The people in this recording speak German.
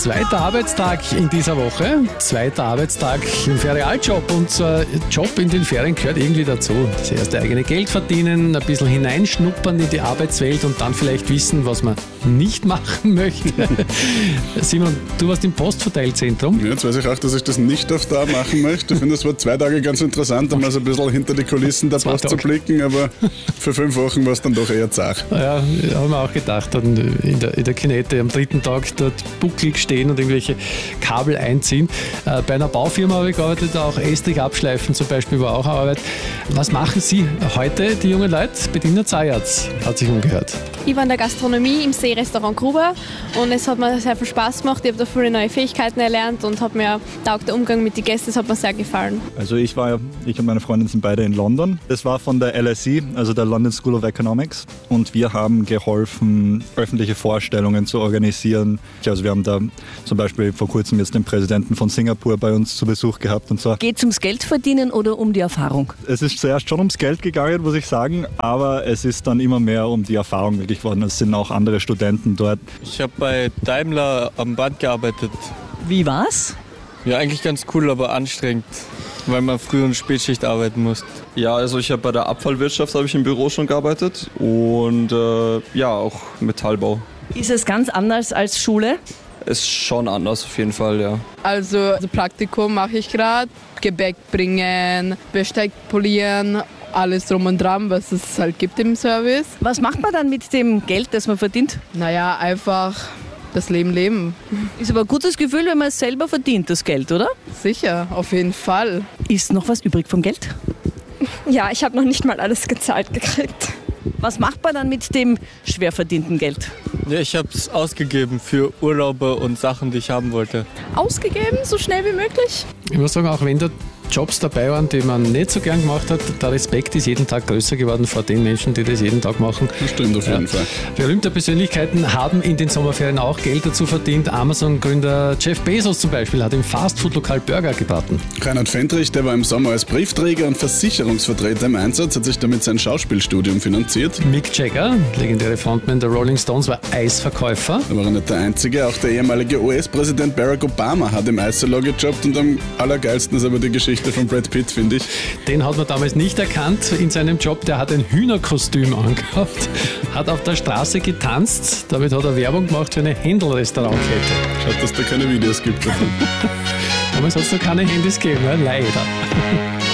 zweiter Arbeitstag in dieser Woche, zweiter Arbeitstag im Ferialjob und Job in den Ferien gehört irgendwie dazu. Das erste eigene Geld verdienen, ein bisschen hineinschnuppern in die Arbeitswelt und dann vielleicht wissen, was man nicht machen möchte. Simon, du warst im Postverteilzentrum. Ja, jetzt weiß ich auch, dass ich das nicht auf Dauer machen möchte. Ich finde, es war 2 Tage ganz interessant, um so ein bisschen hinter die Kulissen der Post zu blicken, aber für 5 Wochen war es dann doch eher zart. Ja, haben wir auch gedacht, dann in der Kinette am 3. Tag dort bucklig stehen und irgendwelche Kabel einziehen. Bei einer Baufirma habe ich gearbeitet, auch Estrich abschleifen zum Beispiel war auch Arbeit. Was machen Sie heute, die jungen Leute? Bediener Zayatz hat sich umgehört. Ich war in der Gastronomie im Seerestaurant Gruber und es hat mir sehr viel Spaß gemacht. Ich habe da viele neue Fähigkeiten erlernt und hat mir taugt der Umgang mit den Gästen, das hat mir sehr gefallen. Also ich und meine Freundin sind beide in London. Das war von der LSE, also der London School of Economics, und wir haben geholfen, öffentliche Vorstellungen zu organisieren. Also wir haben da zum Beispiel vor kurzem jetzt den Präsidenten von Singapur bei uns zu Besuch gehabt und so. Geht es ums Geld verdienen oder um die Erfahrung? Es ist zuerst schon ums Geld gegangen, muss ich sagen, aber es ist dann immer mehr um die Erfahrung wirklich geworden. Es sind auch andere Studenten dort. Ich habe bei Daimler am Band gearbeitet. Wie war's? Ja, eigentlich ganz cool, aber anstrengend, weil man Früh- und Spätschicht arbeiten muss. Ja, also ich habe bei der Abfallwirtschaft im Büro schon gearbeitet und auch Metallbau. Ist es ganz anders als Schule? Ist schon anders auf jeden Fall, ja. Also Praktikum mache ich gerade, Gebäck bringen, Besteck polieren, alles drum und dran, was es halt gibt im Service. Was macht man dann mit dem Geld, das man verdient? Naja, einfach das Leben leben. Ist aber ein gutes Gefühl, wenn man es selber verdient, das Geld, oder? Sicher, auf jeden Fall. Ist noch was übrig vom Geld? Ja, ich habe noch nicht mal alles gezahlt gekriegt. Was macht man dann mit dem schwer verdienten Geld? Ja, ich habe es ausgegeben für Urlaube und Sachen, die ich haben wollte. Ausgegeben, so schnell wie möglich. Ich muss sagen, auch wenn da Jobs dabei waren, die man nicht so gern gemacht hat, der Respekt ist jeden Tag größer geworden vor den Menschen, die das jeden Tag machen. Das stimmt auf jeden Fall. Berühmte Persönlichkeiten haben in den Sommerferien auch Geld dazu verdient. Amazon-Gründer Jeff Bezos zum Beispiel hat im Fastfood-Lokal Burger gebraten. Reinhard Fendrich, der war im Sommer als Briefträger und Versicherungsvertreter im Einsatz, hat sich damit sein Schauspielstudium finanziert. Mick Jagger, legendäre Frontman der Rolling Stones, war Eisverkäufer. Da war er nicht der Einzige, auch der ehemalige US-Präsident Barack Obama hat im Eissalon gejobbt und am allergeilsten ist aber die Geschichte von Brad Pitt, finde ich. Den hat man damals nicht erkannt in seinem Job. Der hat ein Hühnerkostüm angehabt, hat auf der Straße getanzt. Damit hat er Werbung gemacht für eine Händel-Restaurantkette. Schaut, dass da keine Videos gibt. Damals hat es noch keine Handys gegeben, leider.